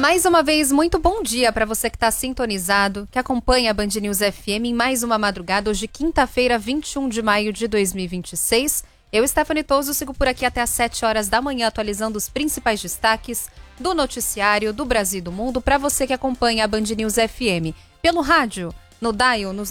Mais uma vez, muito bom dia para você que está sintonizado, que acompanha a Band News FM em mais uma madrugada, hoje quinta-feira, 21 de maio de 2026. Eu, Stephanie Touso, sigo por aqui até às 7 horas da manhã, atualizando os principais destaques do noticiário do Brasil e do mundo para você que acompanha a Band News FM pelo rádio, no Dial, nos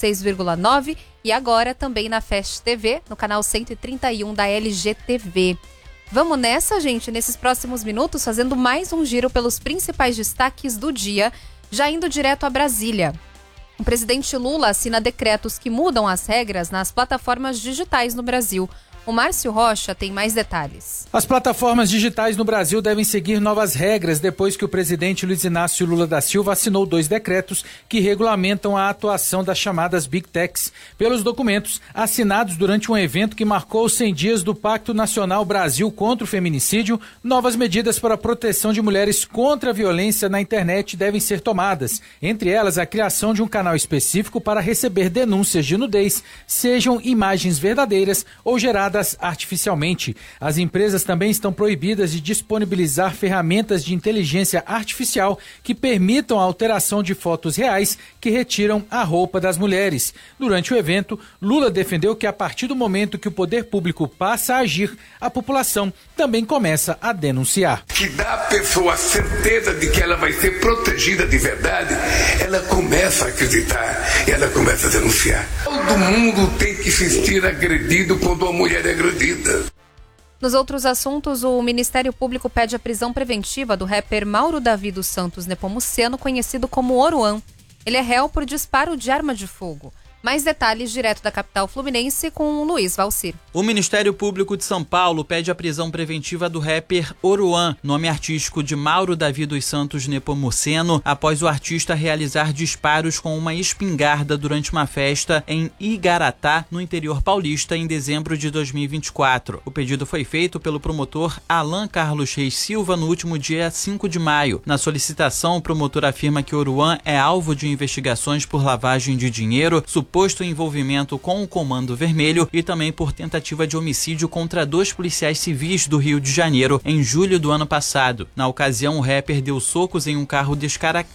96,9 e agora também na Fast TV, no canal 131 da LGTV. Vamos nessa, gente, nesses próximos minutos, fazendo mais um giro pelos principais destaques do dia, já indo direto a Brasília. O presidente Lula assina decretos que mudam as regras nas plataformas digitais no Brasil. O Márcio Rocha tem mais detalhes. As plataformas digitais no Brasil devem seguir novas regras depois que o presidente Luiz Inácio Lula da Silva assinou 2 decretos que regulamentam a atuação das chamadas Big Techs. Pelos documentos assinados durante um evento que marcou os 100 dias do Pacto Nacional Brasil contra o Feminicídio, novas medidas para a proteção de mulheres contra a violência na internet devem ser tomadas. Entre elas, a criação de um canal específico para receber denúncias de nudez, sejam imagens verdadeiras ou geradas artificialmente. As empresas também estão proibidas de disponibilizar ferramentas de inteligência artificial que permitam a alteração de fotos reais que retiram a roupa das mulheres. Durante o evento, Lula defendeu que a partir do momento que o poder público passa a agir, a população também começa a denunciar. Que dá à pessoa a certeza de que ela vai ser protegida de verdade, ela começa a acreditar e ela começa a denunciar. Todo mundo tem que se sentir agredido quando a mulher é agredida. Nos outros assuntos, o Ministério Público pede a prisão preventiva do rapper Mauro Davi dos Santos Nepomuceno, conhecido como Oruan. Ele é réu por disparo de arma de fogo. Mais detalhes direto da capital fluminense com o Luiz Valcir. O Ministério Público de São Paulo pede a prisão preventiva do rapper Oruan, nome artístico de Mauro Davi dos Santos Nepomuceno, após o artista realizar disparos com uma espingarda durante uma festa em Igaratá, no interior paulista, em dezembro de 2024. O pedido foi feito pelo promotor Alan Carlos Reis Silva no último dia 5 de maio. Na solicitação, o promotor afirma que Oruan é alvo de investigações por lavagem de dinheiro, suposto envolvimento com o Comando Vermelho e também por tentativa de homicídio contra 2 policiais civis do Rio de Janeiro em julho do ano passado. Na ocasião, o rapper deu socos em um carro